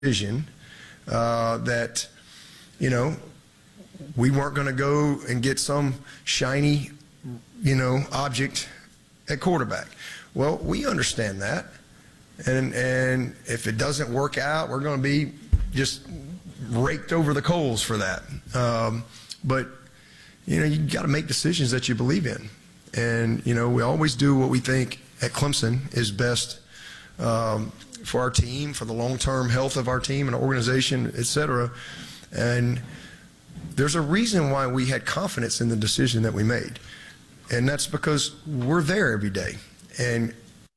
vision that, we weren't going to go and get some shiny, object at quarterback. Well, we understand that. And if it doesn't work out, we're going to be just raked over the coals for that. But, you got to make decisions that you believe in. And, we always do what we think at Clemson is best for our team, for the long-term health of our team and our organization, et cetera. And there's a reason why we had confidence in the decision that we made. And that's because we're there every day. And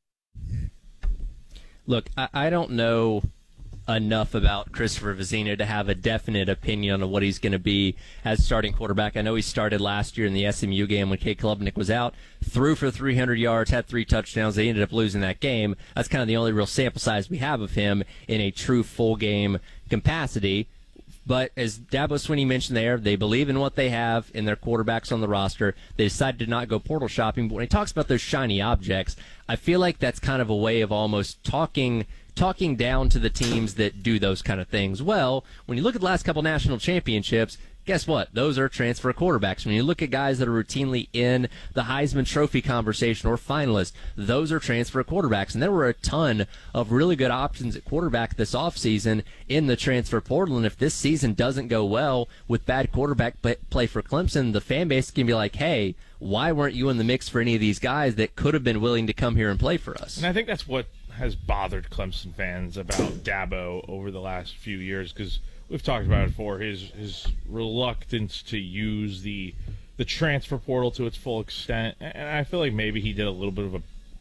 look, I don't know enough about Christopher Vezina to have a definite opinion on what he's going to be as starting quarterback. I know he started last year in the SMU game when Cade Klubnik was out, threw for 300 yards, had 3 touchdowns. They ended up losing that game. That's kind of the only real sample size we have of him in a true full game capacity. But as Dabo Swinney mentioned there, they believe in what they have in their quarterbacks on the roster. They decided to not go portal shopping. But when he talks about those shiny objects, I feel like that's kind of a way of almost talking down to the teams that do those kind of things. Well, when you look at the last couple national championships, guess what? Those are transfer quarterbacks. When you look at guys that are routinely in the Heisman Trophy conversation or finalists, those are transfer quarterbacks. And there were a ton of really good options at quarterback this offseason in the transfer portal. And if this season doesn't go well with bad quarterback play for Clemson, the fan base can be like, hey, why weren't you in the mix for any of these guys that could have been willing to come here and play for us? And I think that's what has bothered Clemson fans about Dabo over the last few years, because we've talked about it before, his reluctance to use the transfer portal to its full extent. And I feel like maybe he did a little bit of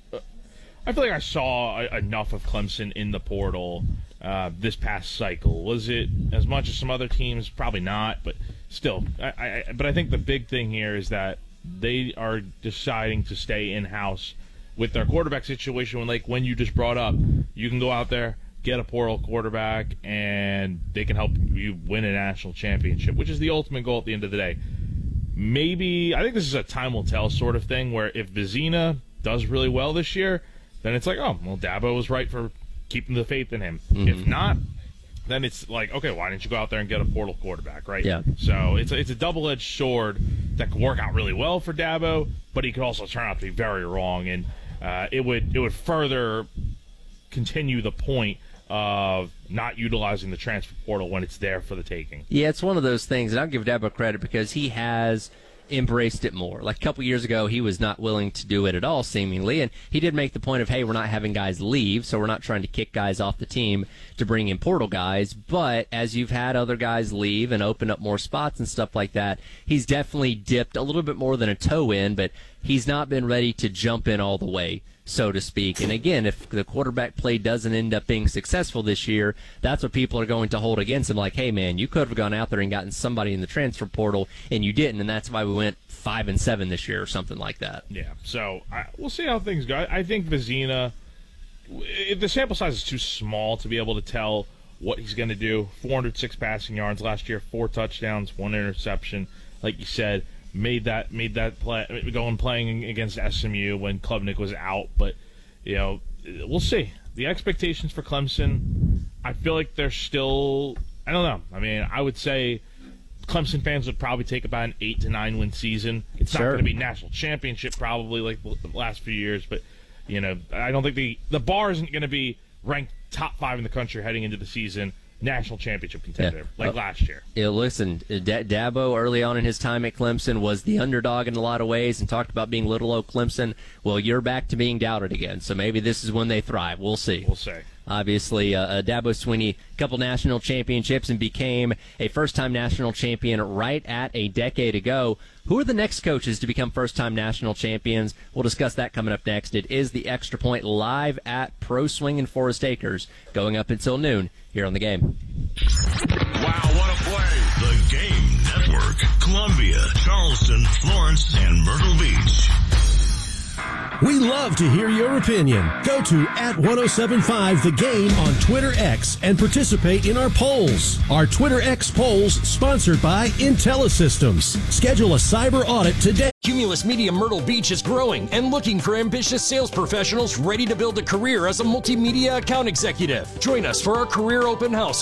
I feel like I saw enough of Clemson in the portal this past cycle. Was it as much as some other teams? Probably not, but still. But I think the big thing here is that they are deciding to stay in-house with their quarterback situation. When you just brought up, you can go out there, get a portal quarterback, and they can help you win a national championship, which is the ultimate goal at the end of the day. Maybe, I think this is a time will tell sort of thing, where if Vezina does really well this year, then it's like, oh, well, Dabo was right for keeping the faith in him. Mm-hmm. If not, then it's like, okay, why didn't you go out there and get a portal quarterback, right? Yeah. So it's a double-edged sword that could work out really well for Dabo, but he could also turn out to be very wrong, and it would further continue the point of not utilizing the transfer portal when it's there for the taking. Yeah, it's one of those things, and I'll give Dabo credit because he has embraced it more. Like a couple years ago, he was not willing to do it at all, seemingly, and he did make the point of, hey, we're not having guys leave, so we're not trying to kick guys off the team to bring in portal guys, but as you've had other guys leave and open up more spots and stuff like that, he's definitely dipped a little bit more than a toe in, but he's not been ready to jump in all the way, so to speak. And again, if the quarterback play doesn't end up being successful this year, that's what people are going to hold against him. Like, hey, man, you could have gone out there and gotten somebody in the transfer portal, and you didn't, and that's why we went 5-7 this year or something like that. Yeah, so we'll see how things go. I think Vezina, the sample size is too small to be able to tell what he's going to do. 406 passing yards last year, 4 touchdowns, 1 interception. Like you said, made that play going playing against SMU when Klubnik was out. But we'll see. The expectations for Clemson, I feel like they're still, I don't know. I mean, I would say Clemson fans would probably take about an 8 to 9 win season. It's not going to be national championship probably like the last few years, but I don't think the bar isn't going to be ranked top 5 in the country heading into the season. National championship contender last year. Yeah, listen, Dabo early on in his time at Clemson was the underdog in a lot of ways and talked about being little old Clemson. Well, you're back to being doubted again, so maybe this is when they thrive. We'll see. We'll see. Obviously, Dabo Swinney, a couple national championships and became a first-time national champion right at a decade ago. Who are the next coaches to become first-time national champions? We'll discuss that coming up next. It is the Extra Point live at Pro Swing in Forest Acres, going up until noon here on The Game. Wow, what a play! The Game Network, Columbia, Charleston, Florence, and Myrtle Beach. We love to hear your opinion. Go to @1075 The Game on Twitter X and participate in our polls. Our Twitter X polls sponsored by IntelliSystems. Schedule a cyber audit today. Cumulus Media Myrtle Beach is growing and looking for ambitious sales professionals ready to build a career as a multimedia account executive. Join us for our career open house